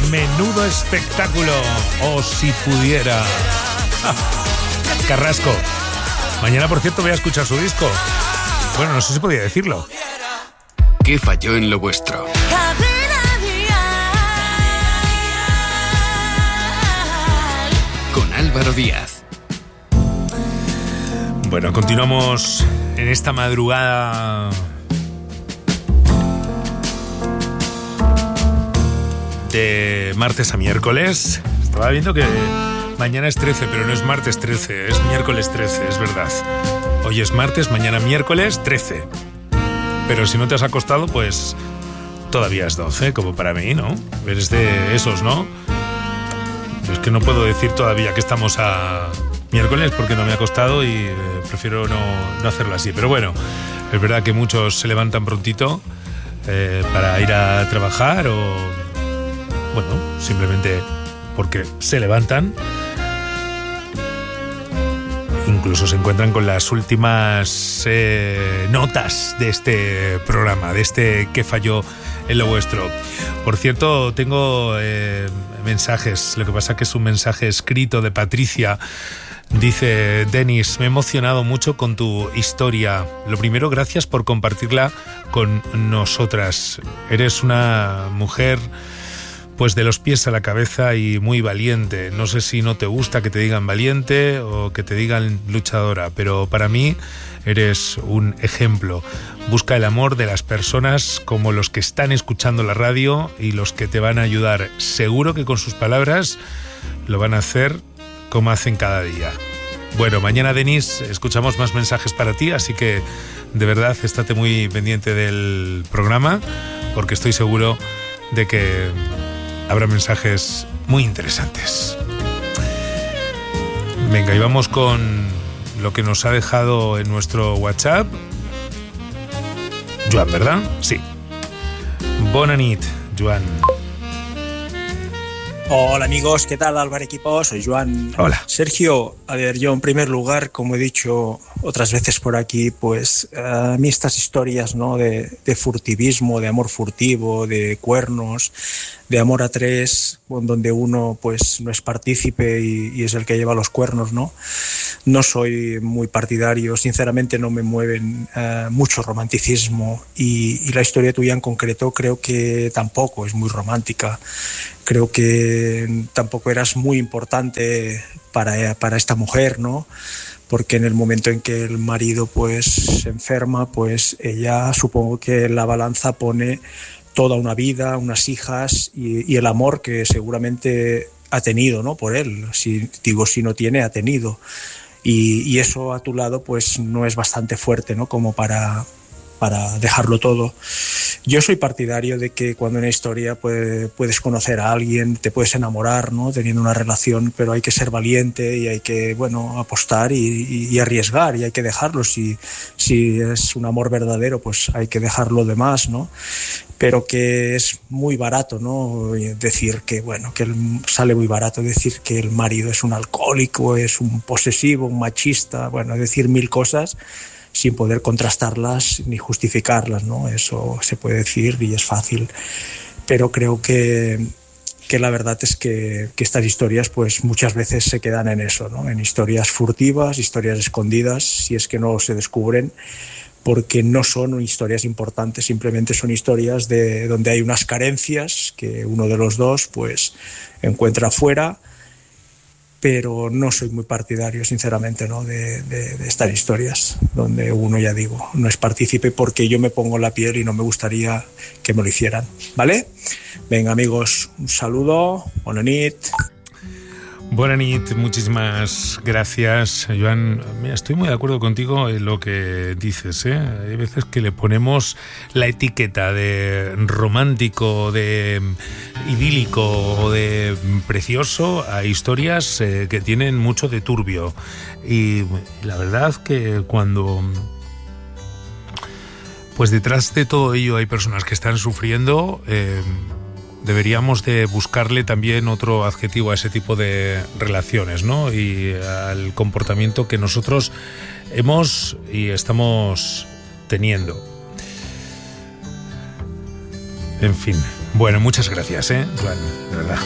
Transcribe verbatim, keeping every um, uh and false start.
Menudo espectáculo. O si pudiera. Ah, Carrasco. Mañana, por cierto, voy a escuchar su disco. Bueno, no sé si podía decirlo. ¿Qué falló en lo vuestro? Con Álvaro Díaz. Bueno, continuamos en esta madrugada de martes a miércoles. Estaba viendo que mañana es trece, pero no es martes trece, es miércoles trece, es verdad. Hoy es martes, mañana miércoles trece. Pero si no te has acostado, pues todavía es doce, como para mí, ¿no? Eres de esos, ¿no? Es que no puedo decir todavía que estamos a miércoles porque no me he acostado y eh, prefiero no, no hacerlo así. Pero bueno, es verdad que muchos se levantan prontito eh, para ir a trabajar o, bueno, simplemente porque se levantan. Incluso se encuentran con las últimas eh, notas de este programa, de este ¿Qué falló en lo vuestro? Por cierto, tengo eh, mensajes. Lo que pasa es que es un mensaje escrito de Patricia. Dice: Denis, me he emocionado mucho con tu historia. Lo primero, gracias por compartirla con nosotras. Eres una mujer, pues, de los pies a la cabeza y muy valiente. No sé si no te gusta que te digan valiente o que te digan luchadora, pero para mí eres un ejemplo. Busca el amor de las personas como los que están escuchando la radio y los que te van a ayudar. Seguro que con sus palabras lo van a hacer como hacen cada día. Bueno, mañana, Denis, escuchamos más mensajes para ti, así que de verdad estate muy pendiente del programa porque estoy seguro de que habrá mensajes muy interesantes. Venga, y vamos con lo que nos ha dejado en nuestro WhatsApp Joan, ¿verdad? Sí. Bona nit, Joan. Hola amigos, ¿qué tal, Álvaro Equipo? Soy Joan. Hola. Sergio, a ver, yo en primer lugar, como he dicho otras veces por aquí, pues a mí estas historias, ¿no? de, de furtivismo, de amor furtivo, de cuernos, de amor a tres, donde uno pues no es partícipe y, y es el que lleva los cuernos, ¿no? No soy muy partidario, sinceramente no me mueven uh, mucho romanticismo y, y la historia tuya en concreto creo que tampoco es muy romántica. Creo que tampoco eras muy importante para, para esta mujer, ¿no? Porque en el momento en que el marido pues se enferma, pues ella supongo que la balanza pone toda una vida, unas hijas y, y el amor que seguramente ha tenido, ¿no? Por él. Si digo, si no tiene, ha tenido. Y, y eso a tu lado pues no es bastante fuerte, ¿no? Como para, para dejarlo todo. Yo soy partidario de que cuando en una historia puede, puedes conocer a alguien, te puedes enamorar, ¿no? Teniendo una relación, pero hay que ser valiente y hay que, bueno, apostar y, y, y arriesgar y hay que dejarlo. Si, si es un amor verdadero, pues hay que dejar lo demás, ¿no? Pero que es muy barato, ¿no? Decir que, bueno, que sale muy barato decir que el marido es un alcohólico, es un posesivo, un machista, bueno, decir mil cosas sin poder contrastarlas ni justificarlas, ¿no? Eso se puede decir y es fácil, pero creo que, que la verdad es que, que estas historias pues muchas veces se quedan en eso, ¿no? En historias furtivas, historias escondidas, si es que no se descubren, porque no son historias importantes, simplemente son historias de donde hay unas carencias que uno de los dos pues encuentra fuera, pero no soy muy partidario, sinceramente, ¿no? de, de, de estas historias donde uno, ya digo, no es partícipe porque yo me pongo en la piel y no me gustaría que me lo hicieran, ¿vale? Venga, amigos, un saludo, bona nit. Buenas noches, muchísimas gracias, Joan. Mira, estoy muy de acuerdo contigo en lo que dices, ¿eh? Hay veces que le ponemos la etiqueta de romántico, de idílico o de precioso a historias eh, que tienen mucho de turbio. Y la verdad que cuando pues detrás de todo ello hay personas que están sufriendo, eh, deberíamos de buscarle también otro adjetivo a ese tipo de relaciones, ¿no? Y al comportamiento que nosotros hemos y estamos teniendo. En fin. Bueno, muchas gracias, ¿eh, Joan? De verdad.